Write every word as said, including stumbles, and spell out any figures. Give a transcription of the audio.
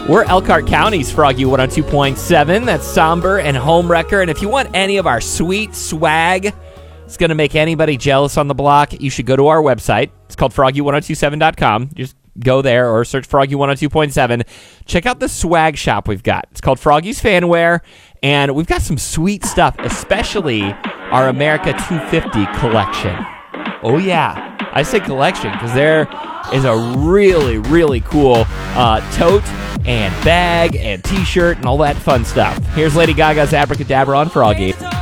We're Elkhart County's Froggy one oh two point seven. That's Somber and Homewrecker. And if you want any of our sweet swag, it's going to make anybody jealous on the block, you should go to our website. It's called froggy ten twenty-seven dot com. Just go there or search Froggy one oh two point seven. Check out the swag shop we've got. It's called Froggy's Fanwear, and we've got some sweet stuff, especially our America two fifty collection. Oh, yeah. I say collection because there is a really, really cool uh, tote and bag and T-shirt and all that fun stuff. Here's Lady Gaga's Abracadabra on Froggy.